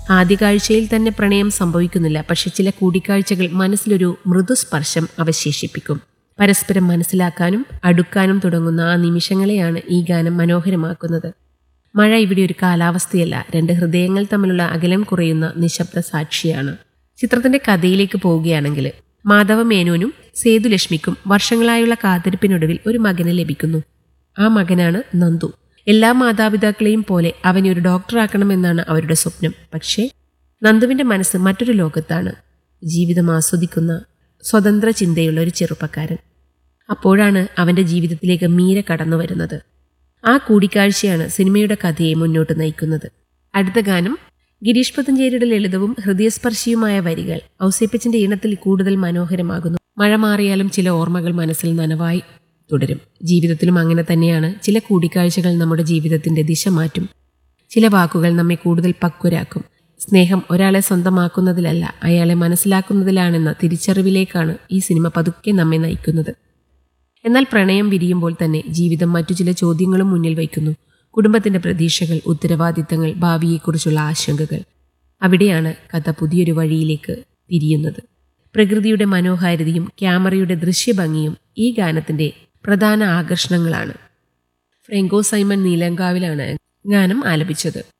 ആദ്യ കാഴ്ചയിൽ തന്നെ പ്രണയം സംഭവിക്കുന്നില്ല, പക്ഷെ ചില കൂടിക്കാഴ്ചകൾ മനസ്സിലൊരു മൃദുസ്പർശം അവശേഷിപ്പിക്കും. പരസ്പരം മനസ്സിലാക്കാനും അടുക്കാനും തുടങ്ങുന്ന ആ നിമിഷങ്ങളെയാണ് ഈ ഗാനം മനോഹരമാക്കുന്നത്. മഴ ഇവിടെ ഒരു കാലാവസ്ഥയല്ല, രണ്ട് ഹൃദയങ്ങൾ തമ്മിലുള്ള അകലം കുറയുന്ന നിശബ്ദ സാക്ഷിയാണ്. ചിത്രത്തിന്റെ കഥയിലേക്ക് പോവുകയാണെങ്കിൽ, മാധവ മേനോനും സേതുലക്ഷ്മിക്കും വർഷങ്ങളായുള്ള കാത്തിരിപ്പിനൊടുവിൽ ഒരു മകനെ ലഭിക്കുന്നു. ആ മകനാണ് നന്ദു. എല്ലാ മാതാപിതാക്കളെയും പോലെ അവനെ ഒരു ഡോക്ടറാക്കണമെന്നാണ് അവരുടെ സ്വപ്നം. പക്ഷേ നന്ദുവിന്റെ മനസ്സ് മറ്റൊരു ലോകത്താണ്. ജീവിതം ആസ്വദിക്കുന്ന സ്വതന്ത്ര ചിന്തയുള്ള ഒരു ചെറുപ്പക്കാരൻ. അപ്പോഴാണ് അവന്റെ ജീവിതത്തിലേക്ക് മീര കടന്നു വരുന്നത്. ആ കൂടിക്കാഴ്ചയാണ് സിനിമയുടെ കഥയെ മുന്നോട്ട് നയിക്കുന്നത്. അടുത്ത ഗാനം ഗിരീഷ് പുത്തഞ്ചേരിയുടെ ലളിതവും ഹൃദയസ്പർശിയുമായ വരികൾ ഔസേപ്പച്ചന്റെ ഈണത്തിൽ കൂടുതൽ മനോഹരമാകുന്നു. മഴ മാറിയാലും ചില ഓർമ്മകൾ മനസ്സിൽ നനവായി തുടരും. ജീവിതത്തിലും അങ്ങനെ തന്നെയാണ്. ചില കൂടിക്കാഴ്ചകൾ നമ്മുടെ ജീവിതത്തിന്റെ ദിശ മാറ്റും. ചില വാക്കുകൾ നമ്മെ കൂടുതൽ പക്വരാക്കും. സ്നേഹം ഒരാളെ സ്വന്തമാക്കുന്നതിലല്ല, അയാളെ മനസ്സിലാക്കുന്നതിലാണെന്ന തിരിച്ചറിവിലേക്കാണ് ഈ സിനിമ പതുക്കെ നമ്മെ നയിക്കുന്നത്. എന്നാൽ പ്രണയം വിരിയുമ്പോൾ തന്നെ ജീവിതം മറ്റു ചില ചോദ്യങ്ങളും മുന്നിൽ വയ്ക്കുന്നു. കുടുംബത്തിന്റെ പ്രതീക്ഷകൾ, ഉത്തരവാദിത്തങ്ങൾ, ഭാവിയെക്കുറിച്ചുള്ള ആശങ്കകൾ. അവിടെയാണ് കഥ പുതിയൊരു വഴിയിലേക്ക് തിരിയുന്നത്. പ്രകൃതിയുടെ മനോഹാരിതയും ക്യാമറയുടെ ദൃശ്യഭംഗിയും ഈ ഗാനത്തിന്റെ പ്രധാന ആകർഷണങ്ങളാണ്. ഫ്രാങ്കോ സൈമൺ നീലങ്കാവിലാണ് ഗാനം ആലപിച്ചത്.